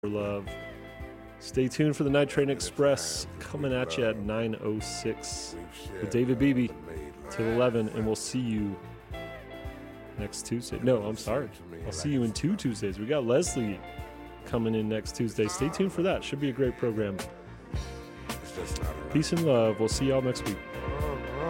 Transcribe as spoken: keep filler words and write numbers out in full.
Love. Stay tuned for the Night Train Express coming at you at nine oh six with David Beebe till eleven, and we'll see you next Tuesday. No, I'm sorry. I'll see you in two Tuesdays. We got Leslie coming in next Tuesday. Stay tuned for that. Should be a great program. Peace and love. We'll see y'all next week.